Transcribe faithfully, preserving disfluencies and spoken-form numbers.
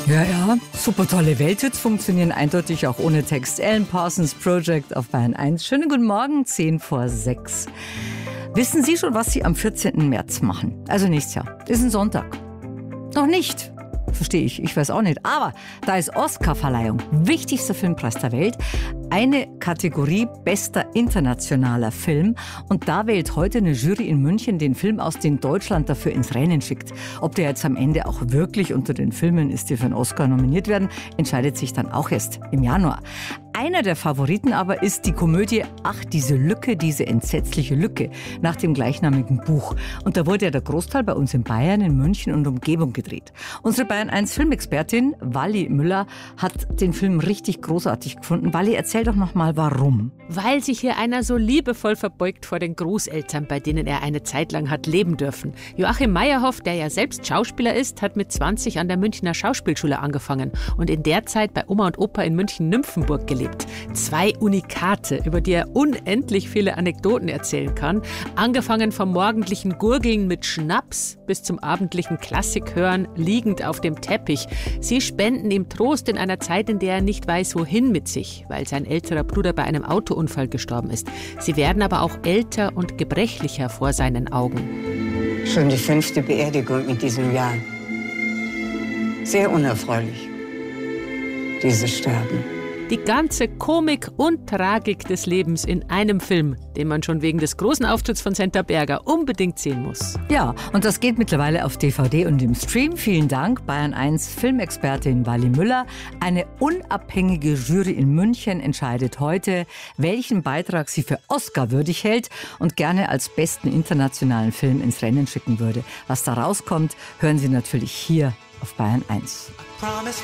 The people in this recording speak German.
Ja, ja, super tolle Welthits funktionieren eindeutig auch ohne Text. Alan Parsons Project auf Bayern eins. Schönen guten Morgen, zehn vor sechs. Wissen Sie schon, was Sie am vierzehnten März machen? Also nächstes Jahr. Ist ein Sonntag. Noch nicht. Verstehe ich, ich weiß auch nicht. Aber da ist Oscarverleihung, wichtigster Filmpreis der Welt, eine Kategorie bester internationaler Film. Und da wählt heute eine Jury in München den Film aus, den Deutschland dafür ins Rennen schickt. Ob der jetzt am Ende auch wirklich unter den Filmen ist, die für einen Oscar nominiert werden, entscheidet sich dann auch erst im Januar. Einer der Favoriten aber ist die Komödie Ach, diese Lücke, diese entsetzliche Lücke nach dem gleichnamigen Buch. Und da wurde ja der Großteil bei uns in Bayern, in München und Umgebung gedreht. Unsere Bayern eins Filmexpertin Wally Müller hat den Film richtig großartig gefunden. Wally, erzähl doch noch mal, warum. Weil sich hier einer so liebevoll verbeugt vor den Großeltern, bei denen er eine Zeit lang hat leben dürfen. Joachim Meyerhoff, der ja selbst Schauspieler ist, hat mit zwanzig an der Münchner Schauspielschule angefangen und in der Zeit bei Oma und Opa in München-Nymphenburg gelebt. Zwei Unikate, über die er unendlich viele Anekdoten erzählen kann. Angefangen vom morgendlichen Gurgeln mit Schnaps bis zum abendlichen Klassikhören liegend auf dem Teppich. Sie spenden ihm Trost in einer Zeit, in der er nicht weiß, wohin mit sich, weil sein älterer Bruder bei einem Autounfall gestorben ist. Sie werden aber auch älter und gebrechlicher vor seinen Augen. Schon die fünfte Beerdigung in diesem Jahr. Sehr unerfreulich, dieses Sterben. Die ganze Komik und Tragik des Lebens in einem Film, den man schon wegen des großen Auftritts von Senta Berger unbedingt sehen muss. Ja, und das geht mittlerweile auf D V D und im Stream. Vielen Dank, Bayern eins Filmexpertin Wally Müller. Eine unabhängige Jury in München entscheidet heute, welchen Beitrag sie für Oscar würdig hält und gerne als besten internationalen Film ins Rennen schicken würde. Was da rauskommt, hören Sie natürlich hier auf Bayern eins.